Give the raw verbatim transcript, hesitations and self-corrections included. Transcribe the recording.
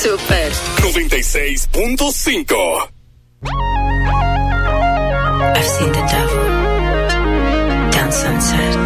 Super noventa y seis punto cinco. I've seen the devil down sunset.